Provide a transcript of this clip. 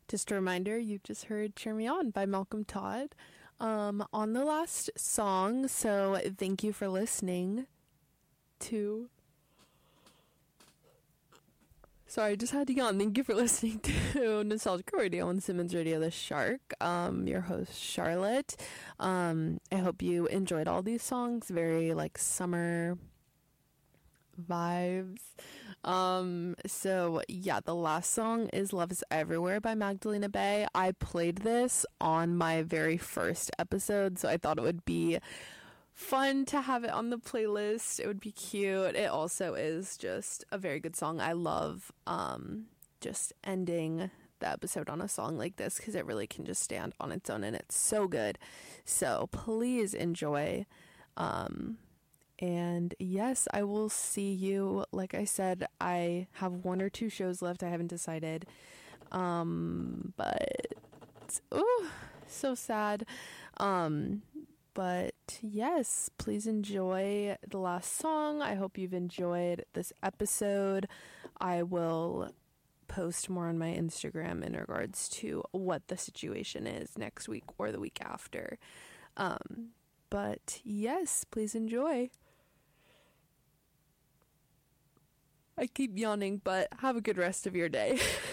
Just a reminder, you just heard Cheer Me On by Malcolm Todd on the last song. So thank you for listening to... Sorry, I just had to yawn. Thank you for listening to Nostalgic Radio on Simmons Radio The Shark. Your host, Charlotte. I hope you enjoyed all these songs. Very, like, summer vibes. So, yeah, the last song is Love is Everywhere by Magdalena Bay. I played this on my very first episode, so I thought it would be fun to have it on the playlist. It would be cute. It also is just a very good song. I love just ending the episode on a song like this because it really can just stand on its own and it's so good. So please enjoy. And yes, I will see you. Like I said, I have 1 or 2 shows left. I haven't decided. But so sad. But yes, please enjoy the last song. I hope you've enjoyed this episode. I will post more on my Instagram in regards to what the situation is next week or the week after. But yes, please enjoy. I keep yawning, but have a good rest of your day.